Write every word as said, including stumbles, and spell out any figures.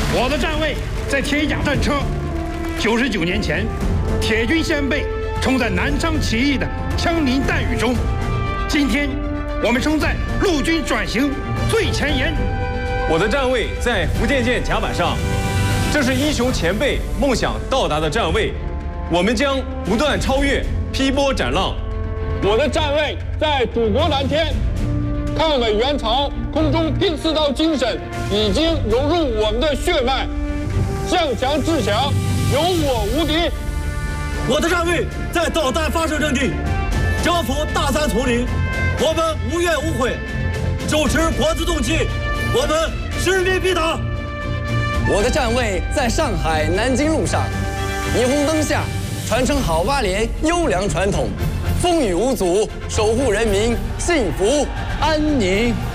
我的站位在铁甲战车。九十九年前，铁军先辈冲在南昌起义的枪林弹雨中，今天我们冲在陆军转型最前沿。 我的站位在福建舰甲板上，这是英雄前辈梦想到达的站位，我们将不断超越，劈波斩浪。 我的站位在祖国蓝天，抗美援朝空中拼刺刀精神已经融入我们的血脉，向强制强，有我无敌。 我的站位在导弹发射阵地，征服大山丛林，我们无怨无悔，手持国字动气，我们势力必达。 我的站位在上海南京路上，霓虹灯下传承好八连优良传统，风雨无阻，守护人民幸福安宁。